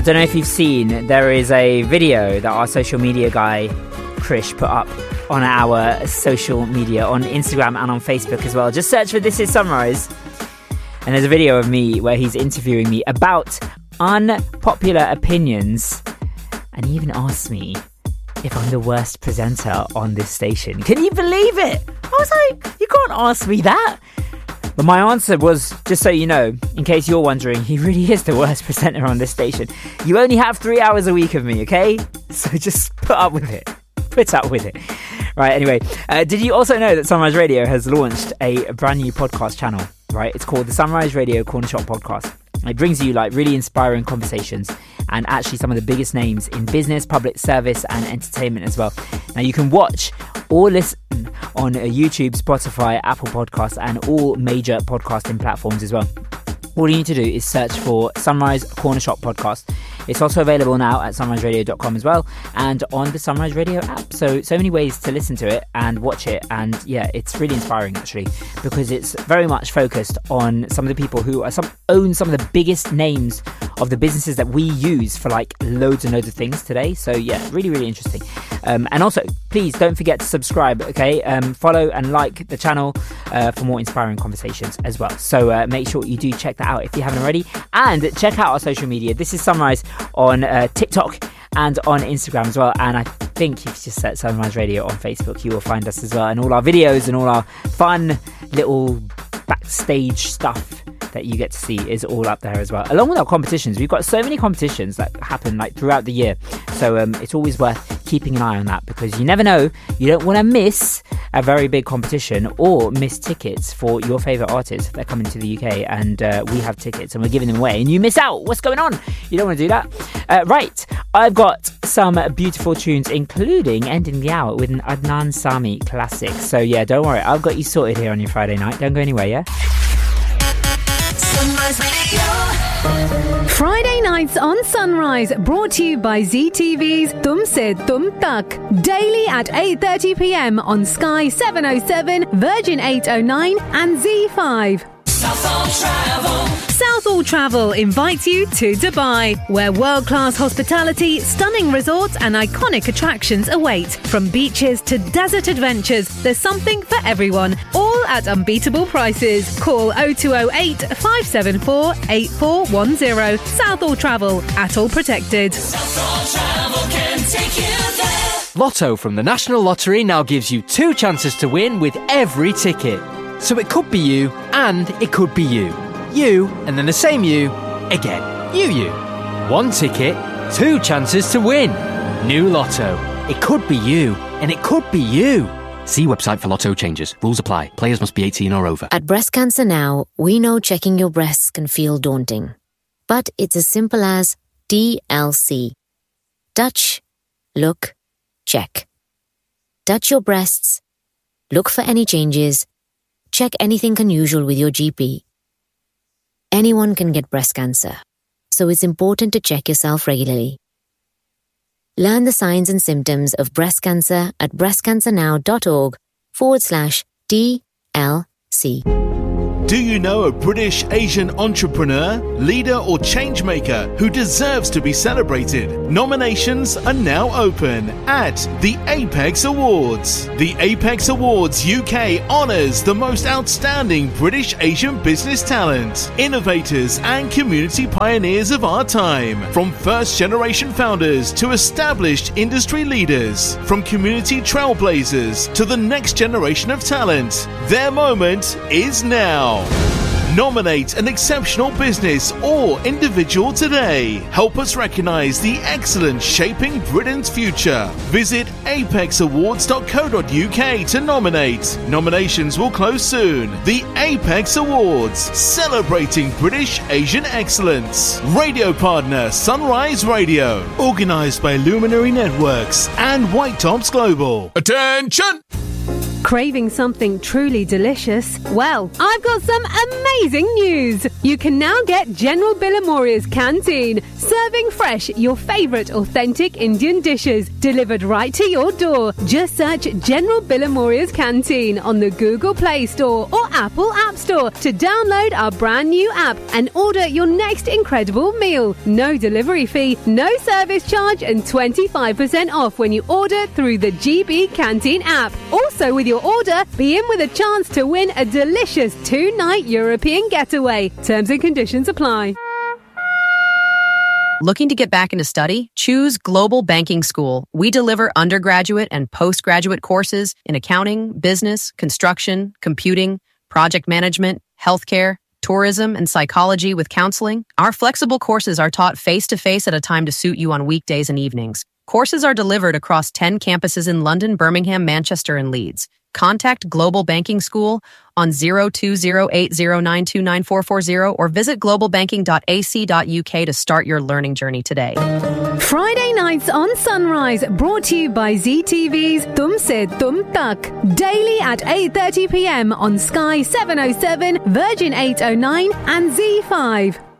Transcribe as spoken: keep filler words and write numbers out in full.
I don't know if you've seen, there is a video that our social media guy, Krish, put up on our social media, on Instagram and on Facebook as well. Just search for This Is Sunrise. And there's a video of me where he's interviewing me about unpopular opinions. And he even asked me if I'm the worst presenter on this station. Can you believe it? I was like, you can't ask me that. But my answer was, just so you know, in case you're wondering, he really is the worst presenter on this station. You only have three hours a week of me, okay? So just put up with it. Put up with it. Right, anyway. Uh, did you also know that Sunrise Radio has launched a brand new podcast channel, right? It's called the Sunrise Radio Corner Shop Podcast. It brings you like really inspiring conversations and actually some of the biggest names in business, public service and entertainment as well. Now you can watch or listen on YouTube, Spotify, Apple Podcasts and all major podcasting platforms as well. All you need to do is search for Sunrise Corner Shop Podcast. It's also available now at sunrise radio dot com as well and on the Sunrise Radio app. So, so many ways to listen to it and watch it. And yeah, it's really inspiring actually because it's very much focused on some of the people who are some own some of the biggest names of the businesses that we use for like loads and loads of things today. So yeah, really, really interesting. Um, and also, please don't forget to subscribe, okay? Um, follow and like the channel uh, for more inspiring conversations as well. So uh, make sure you do check that out if you haven't already. And check out our social media. This is Sunrise on uh, TikTok and on Instagram as well. And I think if you just search Sunrise Radio on Facebook, you will find us as well. And all our videos and all our fun little backstage stuff that you get to see is all up there as well, along with our competitions. We've got so many competitions that happen like throughout the year, so um, it's always worth keeping an eye on that because you never know, you don't want to miss a very big competition or miss tickets for your favourite artists. They're coming to the U K and uh, we have tickets and we're giving them away and you miss out. What's going on? You don't want to do that. Uh, right, I've got some beautiful tunes including ending the hour with an Adnan Sami classic. So yeah, don't worry, I've got you sorted here on your Friday night. Don't go anywhere, yeah? Friday nights on Sunrise, brought to you by Z T V's Tum Se Tum Tak, daily at eight thirty p.m. on Sky seven oh seven, Virgin eight oh nine and Z five. Southall Travel. Southall Travel invites you to Dubai, where world-class hospitality, stunning resorts and iconic attractions await. From beaches to desert adventures, there's something for everyone, all at unbeatable prices. Call oh two oh eight, five seven four, eight four one oh. Southall Travel, at all protected. Southall Travel can take you there. Lotto from the National Lottery now gives you two chances to win with every ticket. So it could be you, and it could be you. You, and then the same you, again. You, you. One ticket, two chances to win. New Lotto. It could be you, and it could be you. See website for Lotto changes. Rules apply. Players must be eighteen or over. At Breast Cancer Now, we know checking your breasts can feel daunting. But it's as simple as D L C. Touch, look, check. Touch your breasts, look for any changes, check anything unusual with your G P. Anyone can get breast cancer, so it's important to check yourself regularly. Learn the signs and symptoms of breast cancer at breastcancernow.org forward slash DLC. Do you know a British Asian entrepreneur, leader or change maker who deserves to be celebrated? Nominations are now open at the Apex Awards. The Apex Awards U K honours the most outstanding British Asian business talent, innovators and community pioneers of our time. From first generation founders to established industry leaders, from community trailblazers to the next generation of talent, their moment is now. Nominate an exceptional business or individual today. Help us recognise the excellence shaping Britain's future. Visit apex awards dot co dot uk to nominate. Nominations will close soon. The Apex Awards, celebrating British Asian excellence. Radio partner Sunrise Radio. Organised by Luminary Networks and White Tops Global. Attention! Craving something truly delicious? Well, I've got some amazing news. You can now get General Billamoria's Canteen, serving fresh your favourite authentic Indian dishes, delivered right to your door. Just search General Billamoria's Canteen on the Google Play Store or Apple App Store to download our brand new app and order your next incredible meal. No delivery fee, no service charge, and twenty-five percent off when you order through the G B Canteen app. Also, with your order, be in with a chance to win a delicious two-night European getaway. Terms and conditions apply. Looking to get back into study? Choose Global Banking School. We deliver undergraduate and postgraduate courses in accounting, business, construction, computing, project management, healthcare, tourism, and psychology with counseling. Our flexible courses are taught face-to-face at a time to suit you on weekdays and evenings. Courses are delivered across ten campuses in London, Birmingham, Manchester, and Leeds. Contact Global Banking School on zero two zero eight zero nine two nine four four zero or visit global banking dot a c dot u k to start your learning journey today. Friday nights on Sunrise, brought to you by Z T V's Tum Se Tum Tak. Daily at eight thirty p m on Sky seven oh seven, Virgin eight oh nine and Z five.